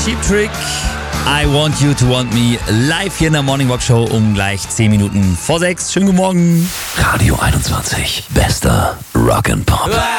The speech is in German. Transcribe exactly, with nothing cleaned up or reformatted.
Cheap Trick. I Want You to Want Me live hier in der Morning Walk Show um gleich zehn Minuten vor sechs. Schönen guten Morgen. Radio einundzwanzig. Bester Rock and Pop.